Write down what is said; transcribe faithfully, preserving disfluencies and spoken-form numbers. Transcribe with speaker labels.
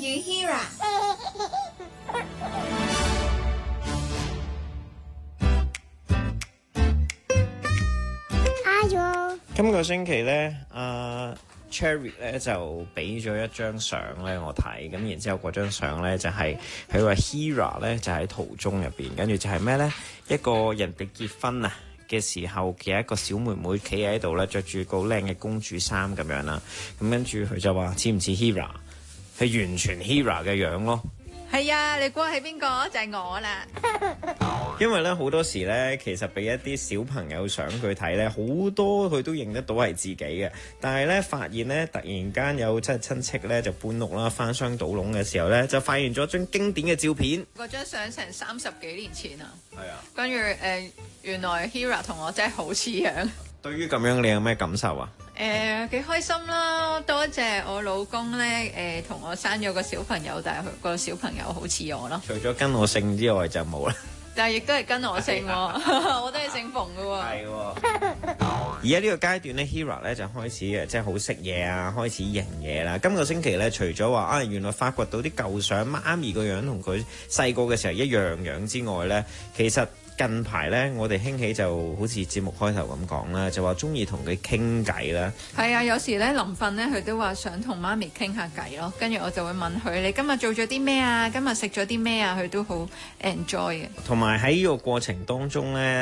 Speaker 1: 與 Hera。
Speaker 2: 阿喲，
Speaker 3: 今個星期咧，阿 Cherry 咧就俾咗一張相咧我睇，咁然之後嗰張相咧就係佢話 Hera 咧就喺途中入邊，跟住就係咩咧？一個人哋結婚啊嘅時候嘅一個小妹妹企喺度咧，着住個靚嘅公主衫咁樣啦，咁跟住佢就話似唔似 Hera？ 係完全 Hera 嘅樣咯。
Speaker 4: 係啊，你估係邊個？就係我啦。
Speaker 3: 因為咧好多時咧，其實俾一啲小朋友相佢睇咧，好多佢都認得到係自己嘅。但係咧發現咧，突然間有即係親戚咧就搬屋啦，翻箱倒籠嘅時候咧，就發現咗張經典嘅照片。
Speaker 4: 嗰張相成三十幾年前啊。
Speaker 3: 係啊。
Speaker 4: 跟住誒，原來 Hera 同我真係好似樣。
Speaker 3: 對於咁樣，你有咩感受啊？
Speaker 4: 誒幾、呃、開心啦！多謝我老公咧，誒、同我生咗個小朋友，但係佢個小朋友好似我咯。
Speaker 3: 除咗跟我姓之外就冇啦。
Speaker 4: 但係亦都係跟我姓喎，我都係姓馮嘅喎。
Speaker 3: 係喎。而家呢個階段咧 ，Hera 咧就開始誒，即係好識嘢啊，開始認嘢啦。今個星期咧，除咗話啊，原來發掘到啲舊相，媽咪個樣同佢細個嘅時候一樣樣之外咧，其實近排咧，我哋興起就好似節目開頭咁講啦，就話中意同佢傾偈啦。
Speaker 4: 係啊，有時咧臨瞓咧，佢都話想同媽咪傾下偈咯。跟住我就會問佢：你今日做咗啲咩啊？今日食咗啲咩啊？佢都好 enjoy 嘅。
Speaker 3: 同埋喺呢個過程當中咧。